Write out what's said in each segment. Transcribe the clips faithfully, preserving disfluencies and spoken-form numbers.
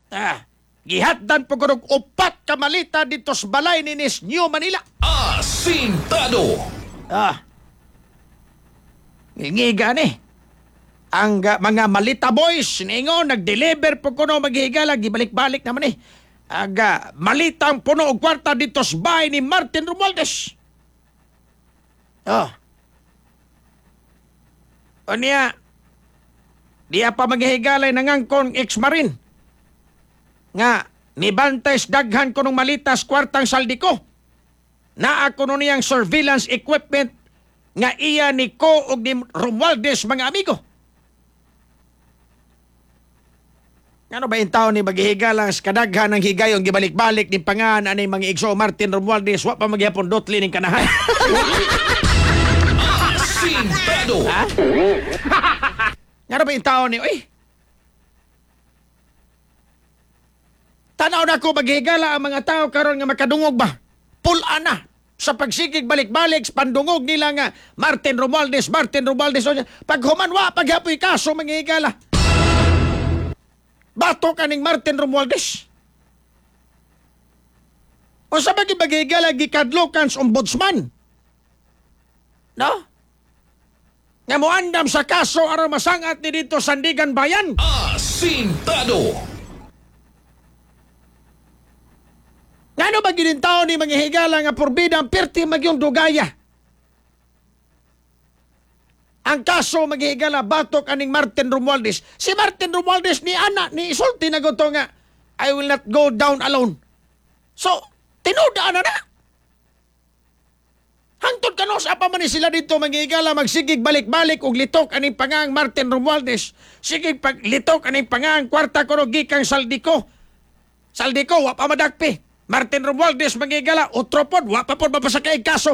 Ah, gihatdan po ko upat ka malita dito sa balay ni Nis New Manila. Asintado. Ah, ngingiga ni. Ang ga, mga malita boys, ningo, nag-deliver po ko no maghihigala, gibalik-balik naman eh. Aga, malitang puno og kwarta dito sa bahay ni Martin Romualdez. Oh. O niya, diya pa maghihigalay nangangkong ex-marine. Nga, nibantes daghan ko nung malitas kwartang saldi ko. Na ako nun niyang surveillance equipment nga iya ni ko og ni Romualdez mga amigo. Ano ba yung tao ni maghihiga lang sa kadaghan ng higayong gibalik-balik ni pangan anay mga igso Martin Romualdez wa pa magyapon dotli ning kanahan. Asintado. Ha? Ano ba yung tao ni oy? Tanaw na ko maghihigala ang mga tao karon nga makadungog ba? Pula na sa pagsigig balik-balik sa pandungog nila nga Martin Romualdez, Martin Romualdez. Pag humanwa, paghapoy kaso maghihigala. Bato ka ning Martin Romualdez. O sa bagay-bagay gikadlokan sa ombudsman. No? Nga mo andam sa kaso aron masangat ni dito Sandigan Bayan. Asintado. Ngano ba ginintaw ni mga higala nga porbidang perti magyong dugaya? Ang kaso maghihigala batok aning Martin Romualdez. Si Martin Romualdez ni ana ni isulti na goto nga I will not go down alone. So, tinudaan na na. Hangtod ka no sa pa man ni sila dito maghihigala magsigig balik-balik og litok aning pangang Martin Romualdez. Sigig pag litok aning pangang kwarta ko gikang saldi ko. Saldi ko wa pa madakpi. Martin Romualdez maghihigala utropod wa pa pod mapasakay kaso.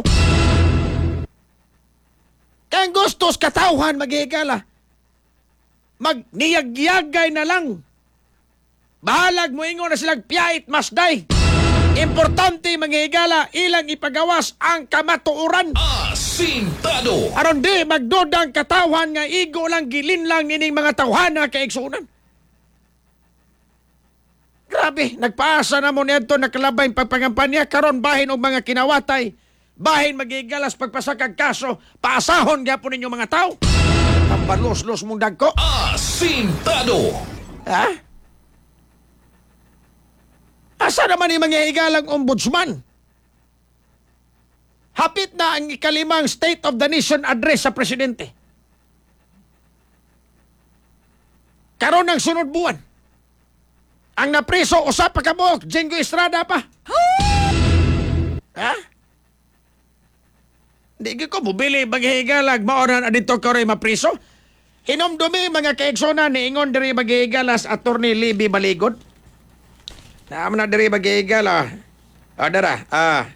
Kang gustos katawhan maghihigala. Magniyag-yagay na lang. Bahalag mo ingon na silang piyait masday. Importante maghihigala ilang ipagawas ang kamatuoran. Asintado. Aron di magdodang katawhan nga igo lang gilin lang nining mga tawhana kaigsunan. Grabe, nagpaasa na mo nito nakalabay pagpangampanya karon bahin og mga kinawatay. Bahin magigalas pagpasakag kaso, paasahon gyapon ninyo mga tao. Tambalos-los mong dagko. Asintado. Ha? Asa naman yung mga higalang ombudsman? Hapit na ang ikalimang State of the Nation address sa presidente. Karon ng sunod buwan. Ang napriso, usap pa ka mo, Jengo Estrada pa. Ha? Di ko bubili maghihigalag maoran adito ko rin mapriso. Hinomdumi mga kaigsonan ni ingon diri maghihigalas Attorney Libby Baligod. Naman na diri maghihigala. O dara, ah.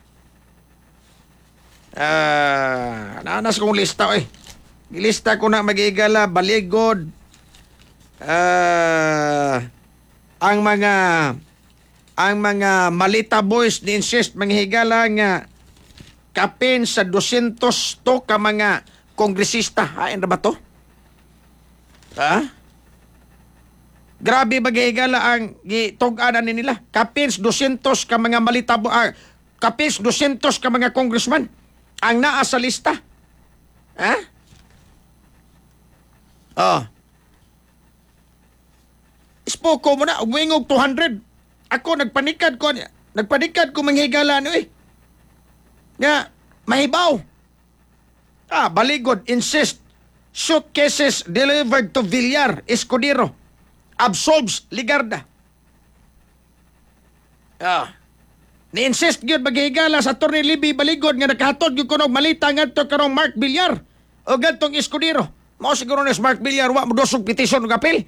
Ah, nanas kong lista eh. Gilista ko na maghihigala Baligod. Ah, ang mga ang mga malita boys ni insist manghihigala nga kapin sa dosyentos to ka mga kongresista. Hain na ba to? Ha? Grabe maghihigala ang gitug-anan ni nila. Kapin sa dosyentos ka mga malita boys. Ah, kapin sa dosyentos ka mga congressman ang naa sa lista. Ha? Oh. Ispoko mo na. Umingog two hundred. Ako nagpanikad ko. Nagpanikad ko manghihigala ano eh. Nga, mahibaw. Ah, Baligod, insist. Suitcases delivered to Villar, Escudero. Absolves Ligarda. Ah. Ni-insist yun maghihigala sa Attorney Libby Baligod nga nakahatod yun kunog malita nga ito karong Mark Villar o gantong Escudero. Mao siguro na Mark Villar wa mo dosog petition ng apel.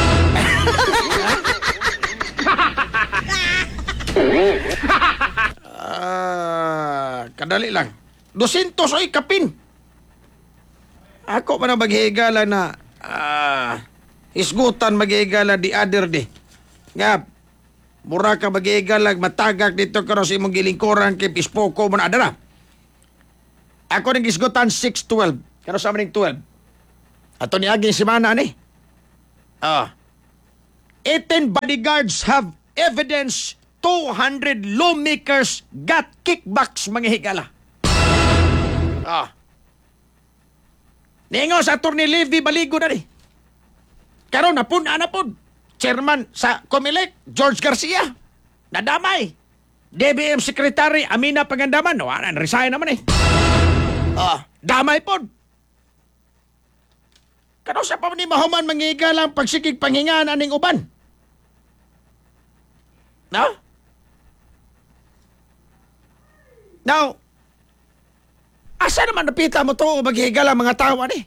Ah, kadali lang. Dusintos oy kapin. Ako pa na maghihigala na ah, isgutan maghihigala di other day. Nga, mura ka maghihigala matagak dito karon sa imong gilingkuran kay Pispoko mo na adara. Ako nang isgutan six twelve. Kano sa maning twelve? Ato ni aging semana ni. Ah. eighteen bodyguards have evidence two hundred lawmakers got kickbacks, mga higala. Ah. Ningo sa Atty. Levy Baligo na ni. Karon na pun, ana pun. Chairman sa Comelec, George Garcia. Nadamay. D B M Secretary Amina Pangandaman. Wala, resign naman eh. Ah, damay pun. Kano sa pa ni mahuman mangigalang pagsikig panghingaan aning uban? No? Now, asa naman napita mo to o maghihigalang mga tao ani?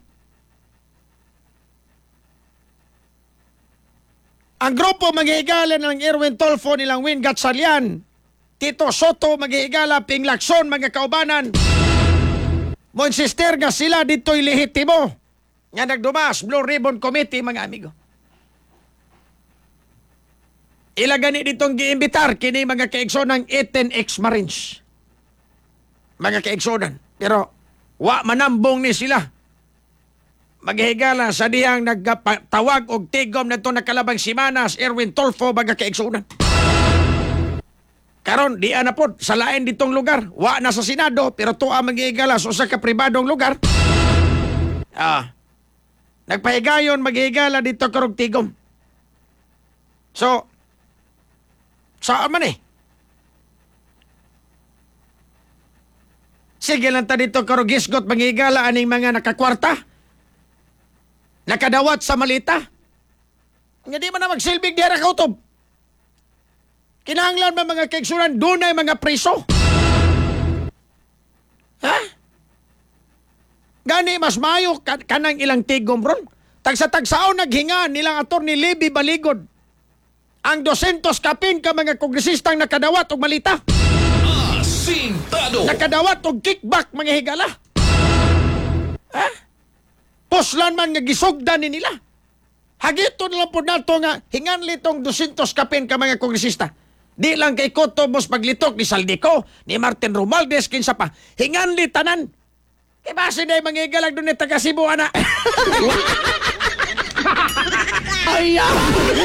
Ang grupo maghihigalan ng Erwin Tolfo nilang Win Gatchalian, Tito Soto maghihigala, Ping Lacson, mga kaubanan. Monsister nga sila dito'y lehitimo. Nga nagdumas, Blue Ribbon Committee, mga amigo. Ilagani ditong giimbitar kini mga kaigsonan eighteen ex-Marines. Mga kaigsonan. Pero, wa manambong ni sila. Maghihigala sa diyang nagtawag og tigom na ito nakalabang simanas, Erwin Tolfo, mga kaigsonan. Karon, di na po, sa lain ditong lugar. Wa na sa Senado, pero tuwa maghihigala sa usa ka pribadong lugar. Ah, nagpahigayon, maghihigala dito karong tigom. So, saan man eh? Sige lang ta dito karong gisgot maghihigala aning mga nakakwarta. Nakadawat sa malita. Nga di man na magsilbig diya kautob. Kinahanglan ba mga kaigsunan dunay mga preso? Ha? Gani mas mayo ka- kanang ilang tigom ron. Tagsa-tagsaon naghinga nilang Atty. Levy Baligod. Ang dosyentos kapin ka mga kongresistang nakadawat og malita. Asintado. Nakadawat og kickback, mga higala. Ha? Puslan man nga gisugdan ni nila. Hagito na lang po nato nga hingan litong dosyentos kapin ka mga kongresista. Di lang kay Cotto Mos paglitok ni Saldico, ni Martin Romualdez, kinsa pa. Hingan li tanan. Kaya base na yung mga higalag doon ni taga Cebu, ana. Ay, ah.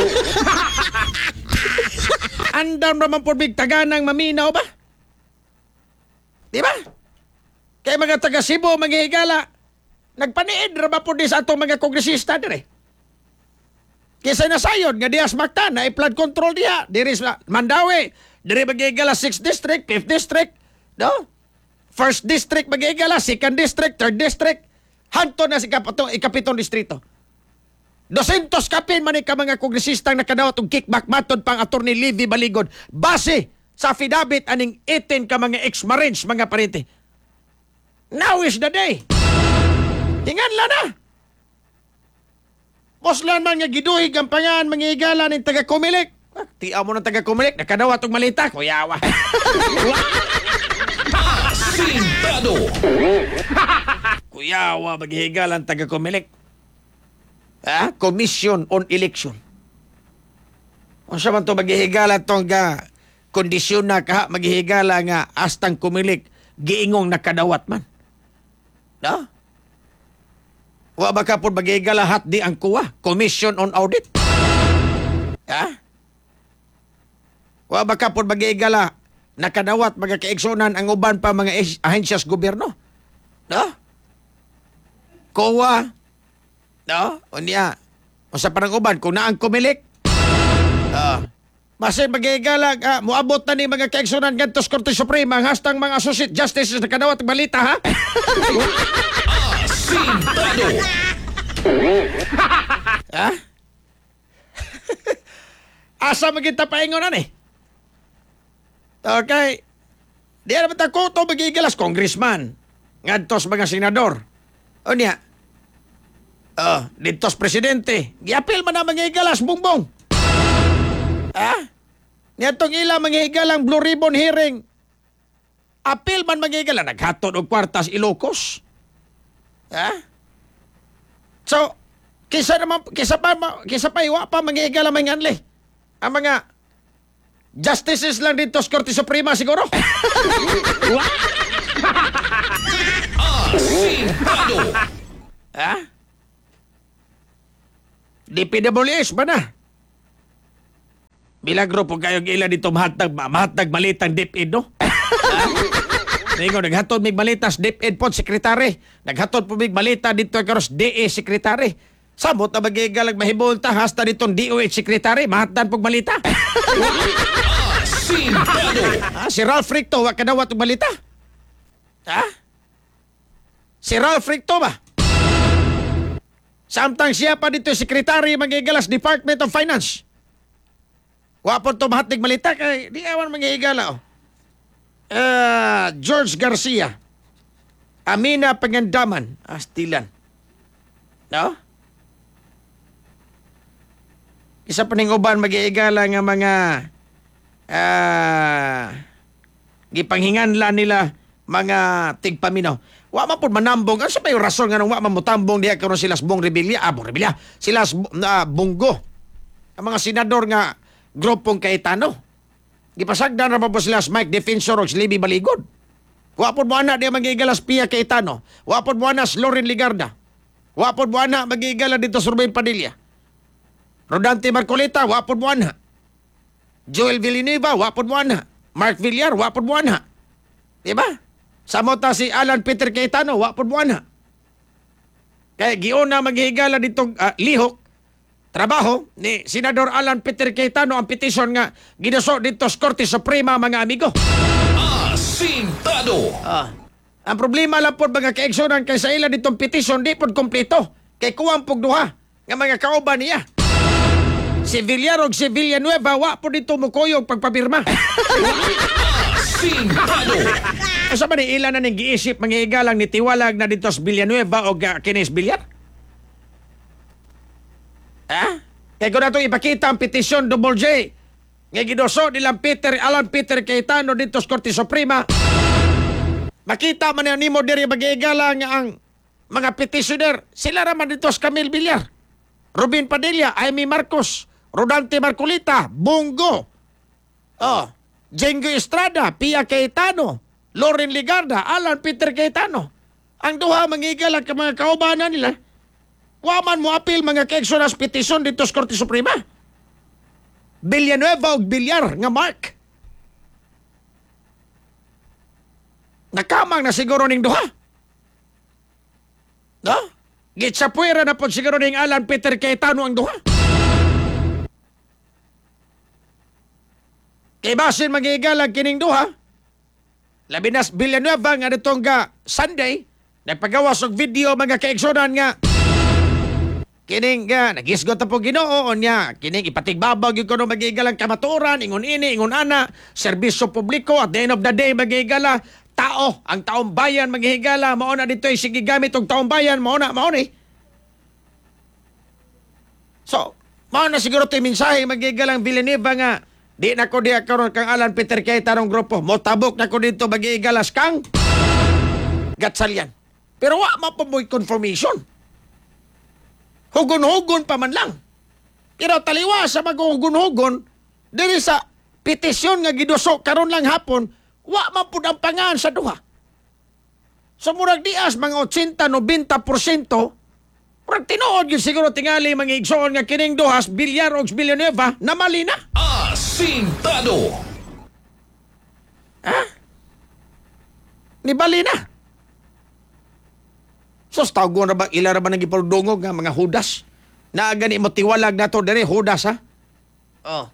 Andam naman po big taganang maminaw ba? Di ba? Kaya mga taga Cebu, mga higala, nagpaniid ra ba po di sa atong mga kongresista dire? Kisa nasayod nga dias makta na i-flood control diya. Diri sa Mandawi, diri magigala sixth District, fifth District, no? First District magigala, second District, third District, hanto na si kapatong ikapitong distrito. Dosyentos kapin man ka mga kongresistang nakadawat og kickback matod pang Atty. Levy Baligod base sa affidavit aning eighteen ka mga ex-Marines, mga parente. Now is the day. Hinganla na. Poslan man nga giduhig ang pangan mga higala ng taga Comelec. Ah, tiaw mo ng taga Comelec, nakadawat og malita, kuyawa. Asintado. Kuyawa, maghihigala ang taga Comelec. Ah, Commission on Election. Kung sa man ito maghihigala itong ga kondisyon na kaha maghihigala nga astang Comelec giingong nakadawat man. No? Wa ba ka po maghihigala hat di ang kuwa? Commission on Audit. Ha? Wa ba ka po maghihigala nakadawat mga kaigsunan ang uban pa mga ahensyas gobyerno? No? Kuwa. No? O niya, o sa parang uban, kung naang Comelec, ah, masin magigala, ah, muabot na ni mga kaigsunan gantos Korte Suprema, ang hastang mga associate justices na kadawat balita, ha? Asintado. Ha? Asa magita paingonan eh? Okay. Di na ba't ako ito magigalas, congressman, ngadtos mga senador. O niya, oh, dintos presidente, giapil man na magigalas, bungbong. Ha? Niyatong ila magigalang Blue Ribbon hearing, apil man magigala, naghatod og kwartas Ilocos. Ha? So, kisa naman, kisa pa, kisa pa iwa pa magigala manganli. Ang mga justices lang dito sa Korte Suprema siguro. Asintado. Ha? D P W S ba na? Milagro po kayo ila dito mahatag, mahatag malitang DepEd, no? Ningo, naghatod mig malitas DepEd po, sekretary. Naghatod po mig malita dito karos D E sekretary. Samot na magigalag mahibol ta hasta ditong D O H sekretary. Mahatan pong malita. Asintado. Ah, si Ralph Ricto, wa kadawat og malita. Ha? Si Ralph Ricto ba? Samtang siya pa dito sekretary magigalas Department of Finance. Wa po to mahatig malita kay di awan magigala oh. Uh, George Garcia. Amina Pangandaman. Astilan. No? Isa pa ning uban mag-iigala nga mga uh, gipanghinganla nila mga tigpaminaw. Wa man pud manambong. Ano sa pa yung rason nga nung wa man motambong diha karon sila Bong Revilla? Ah, Bong Revilla. Sila uh, Bunggo. Ang mga senador nga grupong Cayetano. Gipasagdan na pa po sila Mike Defensor o Libby Baligod. Wapod mo anak diya mag-igalas Pia Cayetano. Wapod mo anak Loren Ligarda. Wapod mo anak mag-igala dito Surbain Padilla. Rodante Marcoleta, wapod mo anak. Joel Villanueva, wapod mo anak. Mark Villar, wapod mo anak. Diba? Samota si Alan Peter Cayetano, wapod mo anak. Kaya giyon na mag-igala dito uh, lihok. Trabaho ni Senador Alan Peter Cayetano ang petition nga ginuso dito sa Korte Suprema, mga amigo. Asintado. Ah, ang problema lang po mga kaigsunan kay sa ila ditong petition di po kompleto. Kay kuwang pog duha nga mga kauban niya. Si Villar o si Villanueva wa po dito mukuyog pagpapirma. Asintado. Asa ba ni ilan na ning giisip mga igalang ni tiwalag na dito sa Villanueva o uh, kinis Villar? Ha? Kaya ko na ito ipakita ang petisyon Double J. Nga gidoso nilang Peter, Alan Peter Cayetano dito sa Korte Suprema. Makita man yan nimo diri mag-iigala nga ang mga petitioner. Sila raman dito sa Camille Villar, Robin Padilla, Amy Marcos, Rodante Marcolita, Bungo, oh, Jengo Estrada, Pia Cayetano, Loren Ligarda, Alan Peter Cayetano. Ang duha mag-iigala ka mga kaubanan nila. Waman mo apil mga kaigsunas petisyon dito sa Korte Suprema. Villanueva o Villar nga Mark. Nakamang na siguro ning duha. No? Gitsapuera na po siguro ning Alan Peter Cayetano ang duha. Kay basin magigalag kining duha. Labi nas Villanueva nga ditong ga Sunday, nagpagawas og video mga kaigsunan nga kining nga nagisgot po Ginoo niya kining ipatigbabaw gyud kuno magigalang kamatuoran ingon ini ingon ana serbisyo publiko at the end of the day magigala tao ang taong bayan maghigala mao na ditoy sige gamit og taong bayan mao na mao ni. So mao na siguro tay mensahe magigalang Villanueva nga di na ko diha karon kang Alan Peter Cayetano grupo mo tabok na ko dito magigalas kang Gatchalian. Pero wa man po mo'y confirmation. Hugon-hugon pa man lang. Pero taliwa sa maghugon-hugon, diri sa petisyon nga giduso karon lang hapon, wa man pud ang pangan sa duha. So murag dias mga eighty to ninety porsyento, murag tinuod gyud siguro tingali mga igsoon nga kining duhas Villar og Villanueva na mali na. Asintado. Ha? Ni bali na. So, tago na ba, ila na ba nang ipaldungog nga mga hudas? Na gani mo tiwalag na to, dere, hudas ha? Oh.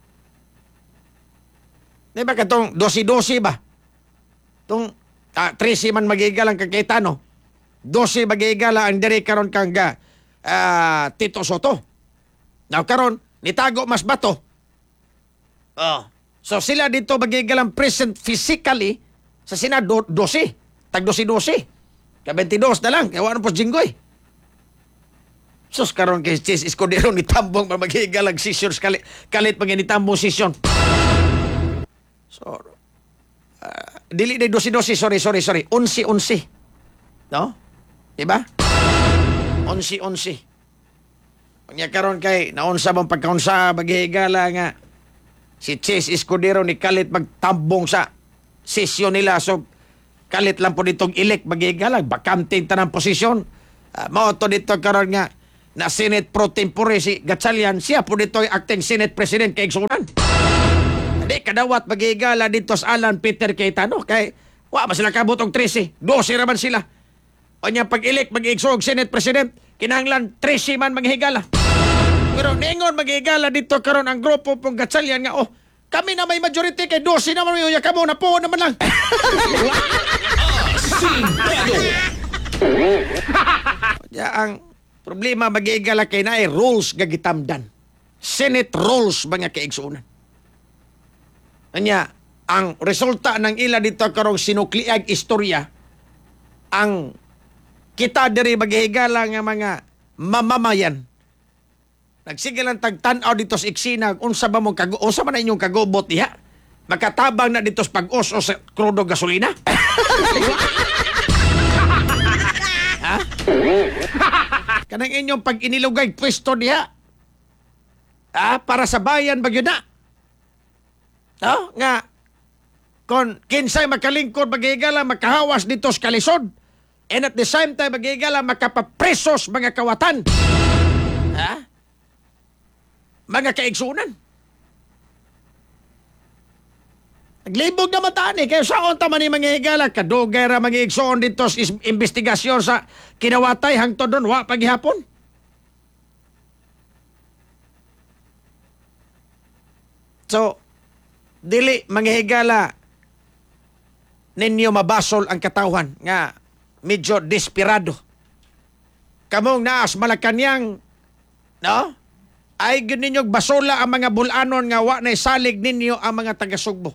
Di ba katong dosi-dosi ba? Itong ah, trisi man magigalang kang Cayetano. Dosi magigala ang dere karon kang ga, ah, Tito Soto. Now karon nitago mas bato. Oh. So sila dito magigalang present physically sa Senado dosi. Tag dosi-dosi. Ka twenty-two na lang, kaya wala po jinggoy. Sus, karon kay Chis Escudero ni tambong maghigalag session kalit, kalit pag ni tambong session. So, uh, dili na dosi-dosi, sorry, sorry, sorry. Unsi-unsi. No? Diba? Unsi-unsi. Pagnya karon kay, naunsa bang pagkaunsa, maghihigala nga, si Chis Escudero ni kalit magtambong sa session nila. So, kalit lang po ditong elect magigalag, bakanting tanang posisyon. Uh, mao to dito karon nga na Senate Pro Tempore si Gatchalian, siya po dito ay acting Senate President kay Igsunan. Hindi, kadawat mag-iigala dito sa Alan Peter Cayetano. Kay, wa ba sila kabutong trese? dose raman sila. O niya pag-elect, mag-iigsog Senate President, kinahanglan trese man maghigala. Pero ningon maghigala dito karon ang grupo pong Gatchalian nga, oh, kami na may majority kay dose naman yung yakamo na po naman lang. Asintado. Ya, ang problema mag-iigala kay na ay rules gagitamdan. Senate rules ba nga kaigsunan? Anya, ang resulta ng ila dito karong sinukliag istorya, ang kita diri maghihigala nga mga mamamayan. Nagsige lang tagtanaw dito sa iksina, unsa ba mong kagu unsa man na inyong kagubot diha? Makatabang na dito sa pag-us o sa krudo gasolina? Ha? Kanang inyong pag inilugay pwesto diha? Ah, para sa bayan ba yun na? No? Nga, kung kinsay makalingkod magigala, makahawas dito sa kalisod, and at the same time magigala, makapapresos mga kawatan. Ha? Mga kaigsunan. Naglibog na mataan eh. Kaya saan taman ni mga higala, kadugay ra mga igsoon dito sa is- investigasyon sa kinawatay hangtod doon, wa paghihapon. So, dili mga higala ninyo mabasol ang katawan nga medyo desperado. Kamong naas Malacañang, no? Ay gyud ninyo basola ang mga bulanon nga wa na salig ninyo ang mga taga-Sugbo.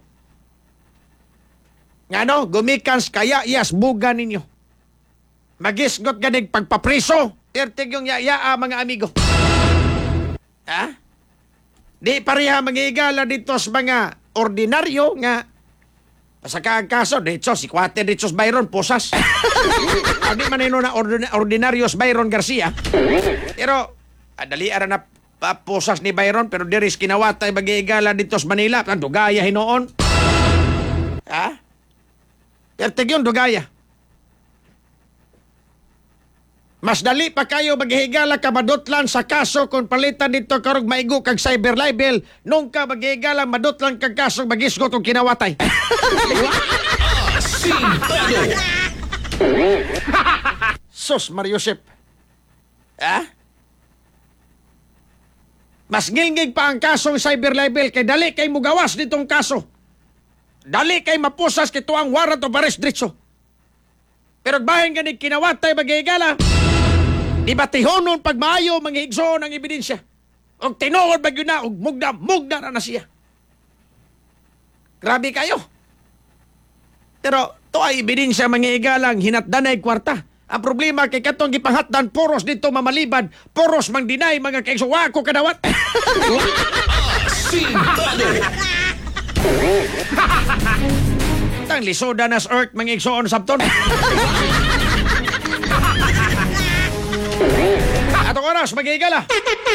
Ngano, gumikan sa kaya iyas buga ninyo. Magisgot ganig pagpapriso, irtig yung yaya mga amigo. Ha? Di pareha magigala dito sa mga ordinaryo nga pasaka ang kaso, dito si Kwate dito sa Byron Posas. Di man ino na ordin- ordinaryos Byron Garcia. Pero, adali ara na Posas ni Byron, pero diris kinawatay magigala dito sa Manila. Ang dugaya hinoon. Ha? Pertig yun, dugaya. Mas dali pa kayo maghihigala ka madutlan sa kaso kung palitan dito karong maigo kag cyber libel nung ka maghihigala madutlan kag kaso magisgot kung kinawatay. Asintado. Sus, Mariusip. Ha? Mas ngilngig pa ang kasong cyber libel kay dali kay mugawas ditong kaso. Dali kay mapusas kito ang warrant of arrest dritso. Pero bahin ganig kinawatay magigala. Di ba tihonon pag maayo mga igsoon ang ebidensya? Og tinuod ba yun na, og mugda, mugda na na siya. Grabe kayo. Pero to ay ebidensya mga igalang hinatdanay kwarta. Ang problema kay katong gipanghatdan poros dito mamalibad, poros mang dinay mga kaigso, wa ko kadawat. Asintado. Tang lisoda nas earth mga igsoon sabton. Atong oras magigala.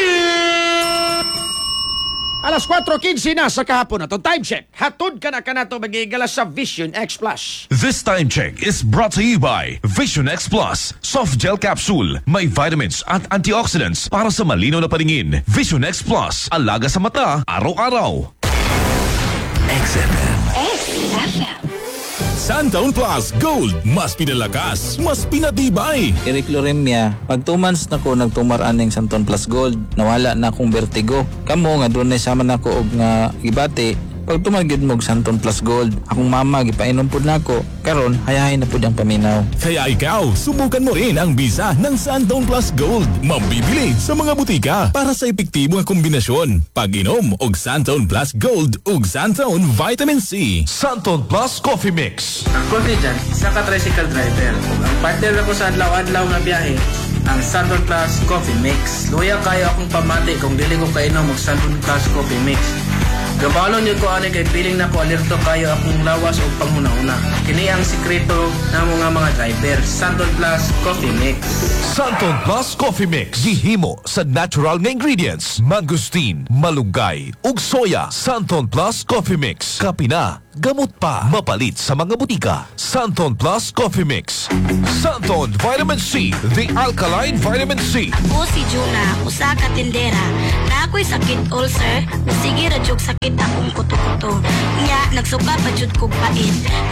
Alas four fifteen na sa kahapon. Atong time check. Hatod ka na ka na to magigala sa Vision X Plus. This time check is brought to you by Vision X Plus. Soft gel capsule. May vitamins at antioxidants para sa malinaw na paningin. Vision X Plus. Alaga sa mata, araw-araw. X F M. X F M. Santon Plus Gold. Mas pinalakas, mas pinatibay. Iricloremia. Pag two months na ko nagtumaraan ng Santon Plus Gold, nawala na akong vertigo. Kamo nga doon na sama na ko og nga gibati. Pag tumagid mo og Santon Plus Gold, akong mama gipainom pud nako. Karon hayahay na pud ang paminaw. Kaya ikaw, subukan mo rin ang bisa ng Santon Plus Gold. Mabibili sa mga butika para sa epektibo nga kombinasyon. Pag-inom og Santon Plus Gold ug Santon Vitamin C. Santon Plus Coffee Mix. Ako si Jan, isa ka tricycle driver. Ang partner ako sa adlaw-adlaw nga biyahe, ang Santon Plus Coffee Mix. Luya kayo akong pamati kung dili ko kainom og Santon Plus Coffee Mix. Gabalon yun ko ani kay feeling na ko alerto kayo akong lawas o panghuna-una. Kini ang sikreto na mga mga driver. Santon Plus Coffee Mix. Santon Plus Coffee Mix. Gihimo sa natural nga ingredients. Mangustin, malunggay, ug soya. Santon Plus Coffee Mix. Kapina, gamot pa. Mapalit sa mga butika. Santon Plus Coffee Mix. Santon Vitamin C. The Alkaline Vitamin C. O si Juna, usa ka tindera. Na ako'y sakit ulcer, sige ra jug sakit akong kuto-kuto. Nya, nagsuka pa jud kog pait.